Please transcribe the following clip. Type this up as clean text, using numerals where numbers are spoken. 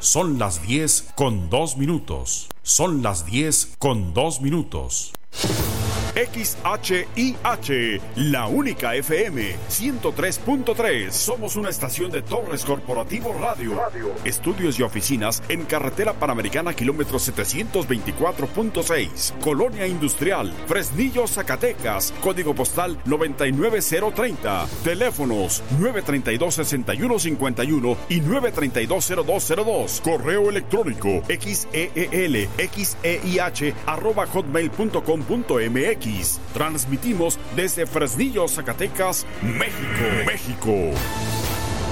Son las 10:02. Son las 10:02. XHIH, la única FM 103.3. Somos una estación de Torres Corporativo Radio. Estudios y oficinas en Carretera Panamericana, kilómetro 724.6. Colonia Industrial, Fresnillo, Zacatecas. Código postal 99030. Teléfonos 932-6151 y 932-0202. Correo electrónico xeelxeih@hotmail.com.mx. Transmitimos desde Fresnillo, Zacatecas, México.